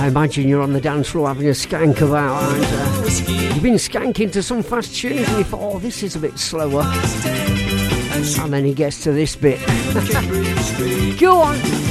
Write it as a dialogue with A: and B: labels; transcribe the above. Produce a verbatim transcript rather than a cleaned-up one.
A: I imagine you're on the dance floor having a skank about, and uh, you've been skanking to some fast tunes and you thought, oh, this is a bit slower. And then he gets to this bit. Go on!